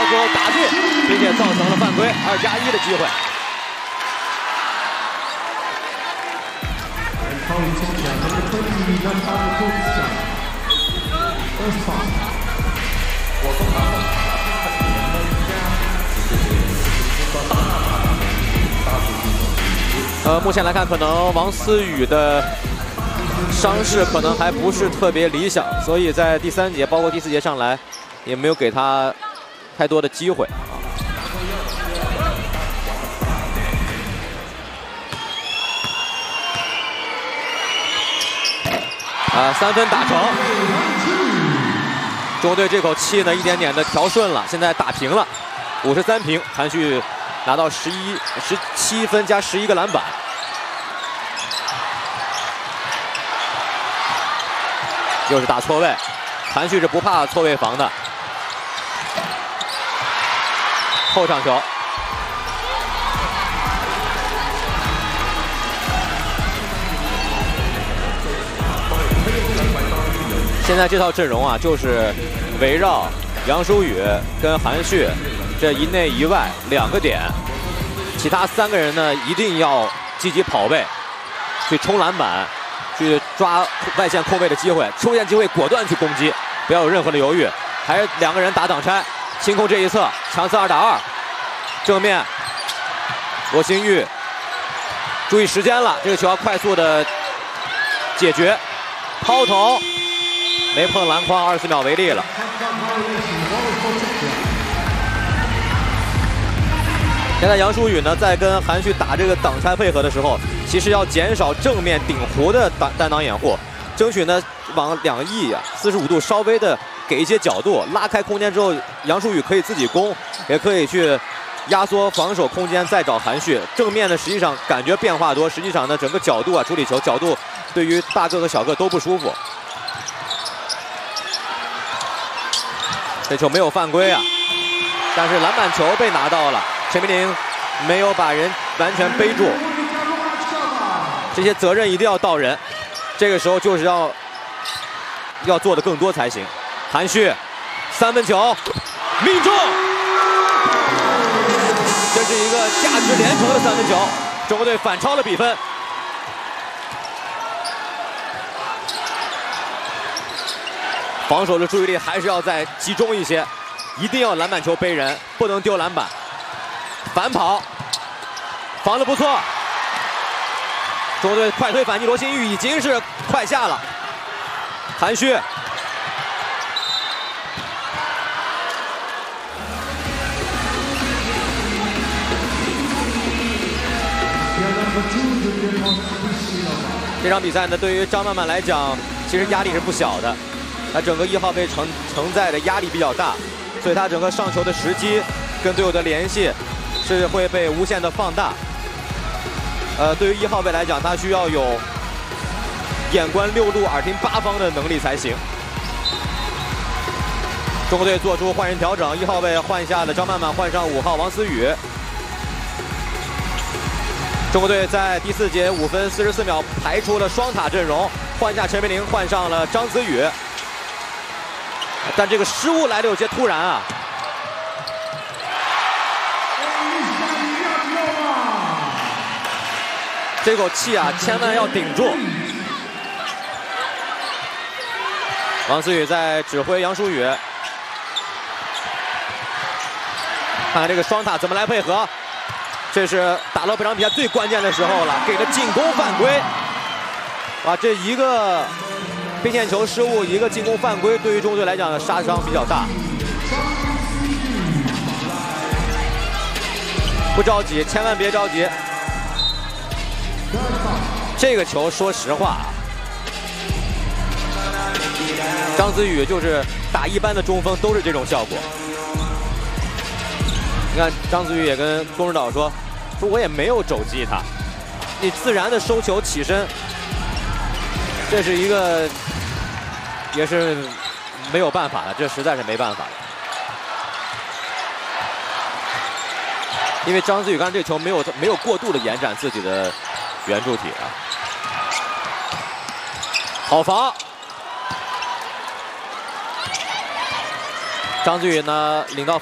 之后打进，并且造成了犯规，2+1的机会。 目前来看，可能王思雨的伤势可能还不是特别理想，所以在第3节，包括第4节上来，也没有给他太多的机会3分打成，中国队这口气呢一点点的调顺了，现在打平了，53平，韩旭拿到17分加11个篮板。 又是打错位，韩旭是不怕错位防的。后场球，现在这套阵容啊，就是围绕杨舒宇跟韩旭这一内一外2个点，其他3个人呢一定要积极跑位，去冲篮板。 去抓外线空位的机会，出现机会果断去攻击，不要有任何的犹豫。还是2个人打挡拆，清空这一侧，强刺2打2，正面罗新玉，注意时间了，这个球要快速的解决，抛投没碰篮筐，24秒违例了。现在杨舒宇呢，在跟韩旭打这个挡拆配合的时候，其实要减少正面顶弧的单挡掩护，争取呢往2翼45度稍微的给一些角度，拉开空间之后，杨舒宇可以自己攻，也可以去压缩防守空间，再找韩旭。正面呢，实际上感觉变化多，实际上呢，整个角度处理球角度对于大个和小个都不舒服。这球没有犯规但是篮板球被拿到了。 陈明玲没有把人完全背住，这些责任一定要到人。这个时候就是要做的更多才行。韩旭3分球命中，这是一个价值连城的3分球，中国队反超了比分。防守的注意力还是要再集中一些，一定要篮板球背人，不能丢篮板。 反跑，防得不错。中国队快推反击，罗新玉已经是快下了。韩旭，这场比赛呢，对于张曼曼来讲，其实压力是不小的。他整个1号位承载的压力比较大，所以他整个上球的时机跟队友的联系。 是会被无限的放大。对于1号位来讲，他需要有眼观6路、耳听8方的能力才行。中国队做出换人调整，1号位换下了张曼曼，换上5号王思雨。中国队在第4节5分44秒排出了双塔阵容，换下陈明玲，换上了张子宇。但这个失误来的有些突然这口气千万要顶住。王思雨在指挥杨舒宇，看看这个双塔怎么来配合。这是打到本场比赛最关键的时候了，给了进攻犯规。哇，这一个边线球失误，一个进攻犯规，对于中国队来讲的杀伤比较大。不着急，千万别着急。 这个球，说实话张子宇就是打一般的中锋都是这种效果。你看张子宇也跟龚指导说我也没有肘击他，你自然的收球起身，这是一个也是没有办法的，这实在是没办法的。因为张子宇刚才这球没有过度的延展自己的圆柱体好防。张子宇呢领到